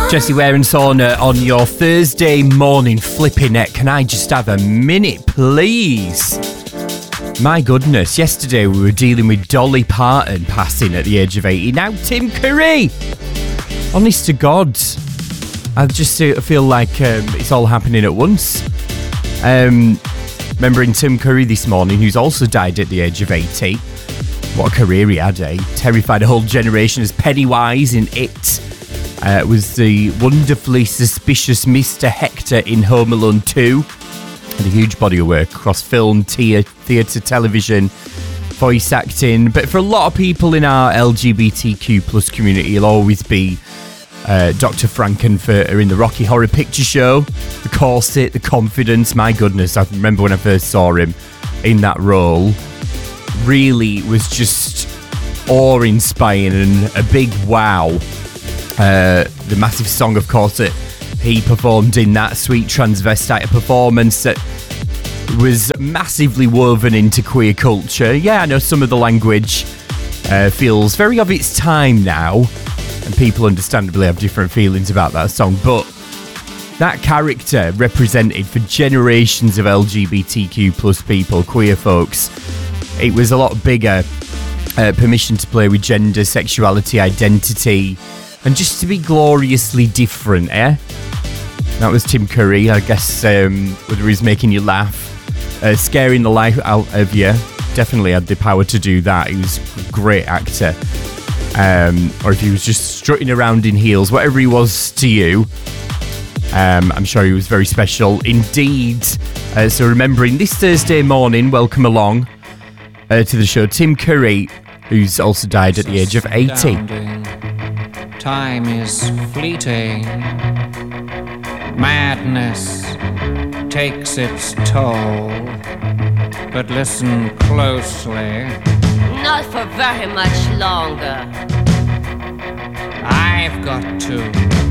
Jesse Ware and Sauna on your Thursday morning flipping neck. Can I just have a minute, please? My goodness, yesterday we were dealing with Dolly Parton passing at the age of 80. Now Tim Curry! Honest to God, I just feel like it's all happening at once. Remembering Tim Curry this morning, who's also died at the age of 80. What a career he had, eh? Terrified a whole generation as Pennywise in It. Was the wonderfully suspicious Mr. Hector in Home Alone 2. And a huge body of work across film, theatre, television, voice acting. But for a lot of people in our LGBTQ plus community, he'll always be Dr. Frankenfurter in the Rocky Horror Picture Show. The corset, the confidence. My goodness, I remember when I first saw him in that role. Really was just awe-inspiring and a big wow. The massive song, of course, that he performed in that sweet transvestite performance that was massively woven into queer culture. Yeah, I know some of the language feels very of its time now, and people understandably have different feelings about that song, but that character represented for generations of LGBTQ plus people, queer folks. It was a lot bigger. Permission to play with gender, sexuality, identity, and just to be gloriously different, eh? That was Tim Curry, I guess, whether he's making you laugh, scaring the life out of you. Definitely had the power to do that. He was a great actor. Or if he was just strutting around in heels, whatever he was to you, I'm sure he was very special indeed. So remembering this Thursday morning, welcome along to the show, Tim Curry, who's also died at the age of 80. Time is fleeting. Madness takes its toll. But listen closely. Not for very much longer. I've got to